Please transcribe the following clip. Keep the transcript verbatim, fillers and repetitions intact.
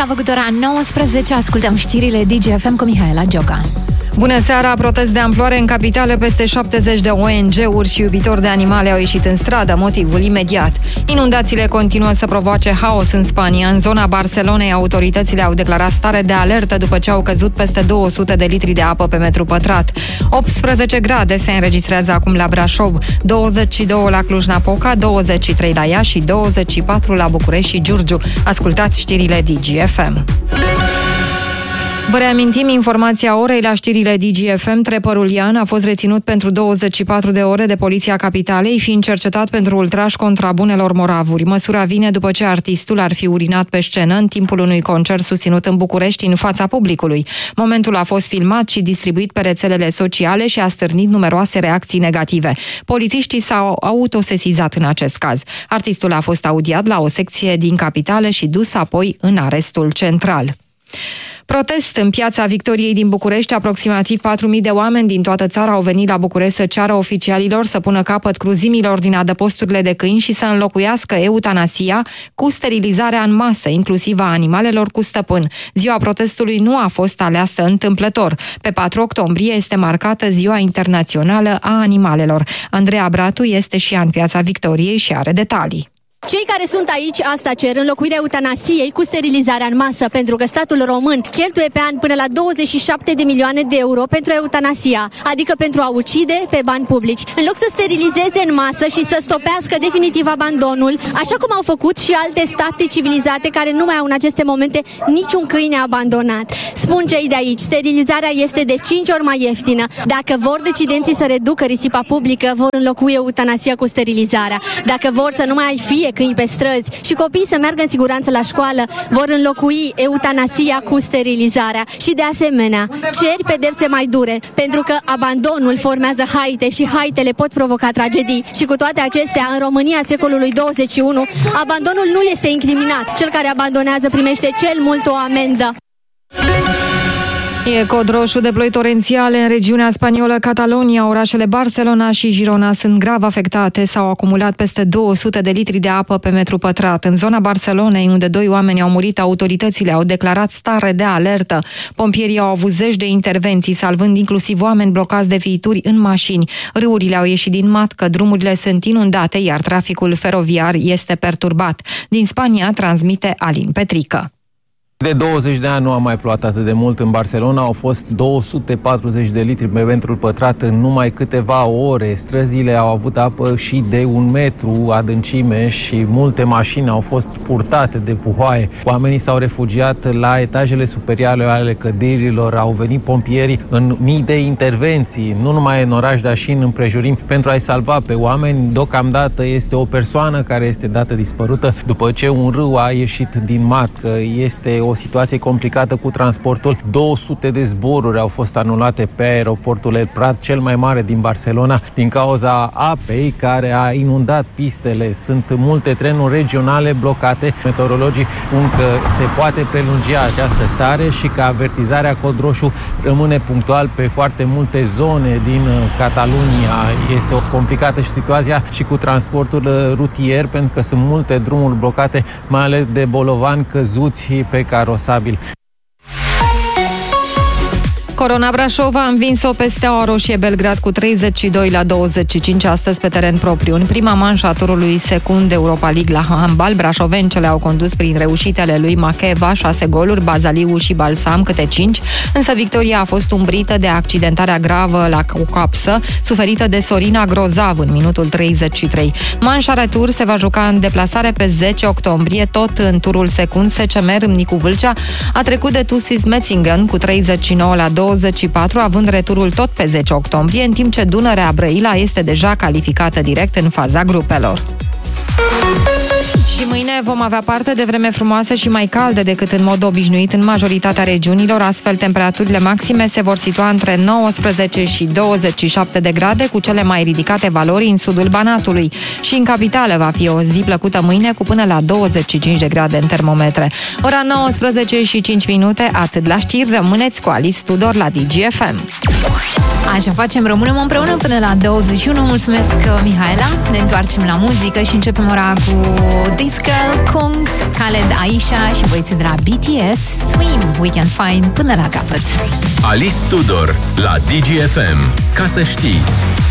S-a făcut ora nouăsprezece, ascultăm știrile D G F M cu Mihaela Giocan. Bună seara! Protest de amploare în capitală, peste șaptezeci de O N G-uri și iubitori de animale au ieșit în stradă, motivul imediat. Inundațiile continuă să provoace haos în Spania. În zona Barcelonei, autoritățile au declarat stare de alertă după ce au căzut peste două sute de litri de apă pe metru pătrat. optsprezece grade se înregistrează acum la Brașov, douăzeci și doi la Cluj-Napoca, douăzeci și trei la Iași și douăzeci și patru la București și Giurgiu. Ascultați știrile D G F M. Vă reamintim informația orei la știrile D G F M. Trepărul Ian a fost reținut pentru douăzeci și patru de ore de Poliția Capitalei, fiind cercetat pentru ultraj contra bunelor moravuri. Măsura vine după ce artistul ar fi urinat pe scenă în timpul unui concert susținut în București în fața publicului. Momentul a fost filmat și distribuit pe rețelele sociale și a stârnit numeroase reacții negative. Polițiștii s-au autosesizat în acest caz. Artistul a fost audiat la o secție din capitală și dus apoi în arestul central. Protest în Piața Victoriei din București. Aproximativ patru mii de oameni din toată țara au venit la București să ceară oficialilor să pună capăt cruzimilor din adăposturile de câini și să înlocuiască eutanasia cu sterilizarea în masă, inclusiv a animalelor cu stăpân. Ziua protestului nu a fost aleasă întâmplător. Pe patru octombrie este marcată Ziua Internațională a Animalelor. Andreea Bratu este și ea în Piața Victoriei și are detalii. Cei care sunt aici asta cer, înlocuirea eutanasiei cu sterilizarea în masă, pentru că statul român cheltuie pe an până la douăzeci și șapte de milioane de euro pentru eutanasia, adică pentru a ucide pe bani publici. În loc să sterilizeze în masă și să stopească definitiv abandonul, așa cum au făcut și alte state civilizate care nu mai au în aceste momente niciun câine abandonat. Spun cei de aici, sterilizarea este de cinci ori mai ieftină. Dacă vor decidenții să reducă risipa publică, vor înlocui eutanasia cu sterilizarea. Dacă vor să nu mai fie câini pe străzi și copiii să meargă în siguranță la școală, vor înlocui eutanasia cu sterilizarea. Și de asemenea, ceri pedepse mai dure, pentru că abandonul formează haite și haitele pot provoca tragedii. Și cu toate acestea, în România secolului douăzeci și unu, abandonul nu este incriminat. Cel care abandonează primește cel mult o amendă. E cod roșu de ploi torențiale în regiunea spaniolă Catalonia. Orașele Barcelona și Girona sunt grav afectate. S-au acumulat peste două sute de litri de apă pe metru pătrat. În zona Barcelonei, unde doi oameni au murit, autoritățile au declarat stare de alertă. Pompierii au avut zeci de intervenții, salvând inclusiv oameni blocați de viituri în mașini. Râurile au ieșit din matcă, drumurile sunt inundate, iar traficul feroviar este perturbat. Din Spania transmite Alin Petrică. De douăzeci de ani nu a mai plouat atât de mult în Barcelona, au fost două sute patruzeci de litri pe metru pătrat în numai câteva ore. Străzile au avut apă și de un metru adâncime și multe mașini au fost purtate de puhoaie. Oamenii s-au refugiat la etajele superioare ale clădirilor, au venit pompierii în mii de intervenții, nu numai în oraș, dar și în împrejurimi, pentru a-i salva pe oameni. Deocamdată este o persoană care este dată dispărută după ce un râu a ieșit din matcă. Este o O situație complicată cu transportul. două sute de zboruri au fost anulate pe aeroportul El Prat, cel mai mare din Barcelona, din cauza apei care a inundat pistele. Sunt multe trenuri regionale blocate. Meteorologii spun că se poate prelungi această stare și că avertizarea cod roșu rămâne punctual pe foarte multe zone din Catalunia. Este o complicată situația și cu transportul rutier, pentru că sunt multe drumuri blocate, mai ales de bolovani căzuți pe carosabil. Corona Brașov a învins-o pe Steaua Roșie Belgrad cu treizeci și doi la douăzeci și cinci astăzi pe teren propriu. În prima manșă a turului secund Europa League la handbal, brașovencele au condus prin reușitele lui Macheva șase goluri, Bazaliu și Balsam câte cinci, însă victoria a fost umbrită de accidentarea gravă la capsă, suferită de Sorina Grozav în minutul treizeci și trei. Manșa retur se va juca în deplasare pe zece octombrie, tot în turul secund. S C M Râmnicu Vâlcea a trecut de Tusis Metzingen cu treizeci și nouă la douăzeci și patru, având returul tot pe zece octombrie, în timp ce Dunărea Brăila este deja calificată direct în faza grupelor. Și mâine vom avea parte de vreme frumoase și mai calde decât în mod obișnuit în majoritatea regiunilor, astfel temperaturile maxime se vor situa între nouăsprezece și douăzeci și șapte de grade, cu cele mai ridicate valori în sudul Banatului. Și în capitală va fi o zi plăcută mâine, cu până la douăzeci și cinci de grade în termometre. Ora nouăsprezece și cinci minute, atât la știri, rămâneți cu Alice Tudor la D G F M. Așa facem, rămânem împreună până la douăzeci și unu. Mulțumesc, Mihaela. Ne întoarcem la muzică și începem ora cu Spice Girl, Kungs, Khaled, Aisha și băieții de la B T S, Swim, Weekend Fine, până la capăt. Alice Tudor la Digi F M. Ca să știi.